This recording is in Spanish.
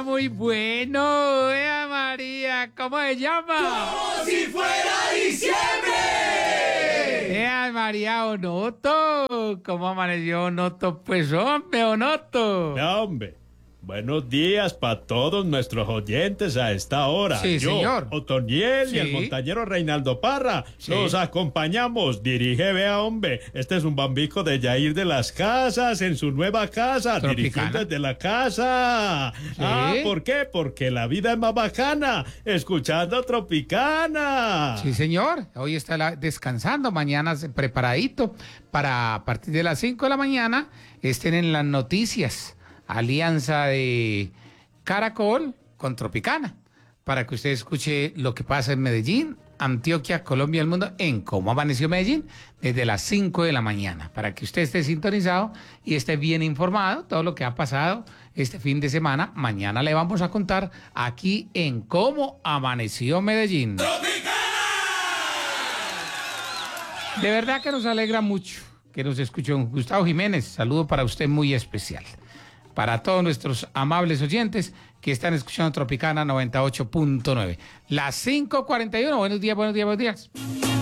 Muy bueno, María, ¿cómo se llama? ¡Como si fuera diciembre! María Onoto, ¿cómo amaneció Onoto? Pues hombre, Onoto. Hombre, buenos días para todos nuestros oyentes a esta hora. Sí, Yo, señor. Otoniel Sí. y el montañero Reinaldo Parra Sí. los acompañamos. Dirige, vea, hombre, este es un bambico de Yair de las Casas en su nueva casa, Tropicana. dirigiendo desde la casa. Sí. ¿Por qué? Porque la vida es más bacana escuchando Tropicana. Sí, señor. Hoy está descansando, mañana preparadito para a partir de las 5 de la mañana estén en las noticias. Alianza de Caracol con Tropicana, para que usted escuche lo que pasa en Medellín, Antioquia, Colombia y el mundo, en Cómo Amaneció Medellín, desde las 5 de la mañana, para que usted esté sintonizado y esté bien informado todo lo que ha pasado este fin de semana. Mañana le vamos a contar aquí en Cómo Amaneció Medellín. De verdad que nos alegra mucho que nos escuchó Gustavo Jiménez. Saludo para usted muy especial. Para todos nuestros amables oyentes que están escuchando Tropicana 98.9. Las 5:41. Buenos días, buenos días, buenos días.